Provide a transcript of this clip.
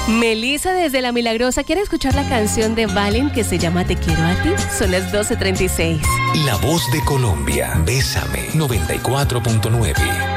Melissa desde La Milagrosa quiere escuchar la canción de Valen que se llama Te quiero a ti. Son las 12:36. La voz de Colombia. Bésame 94.9.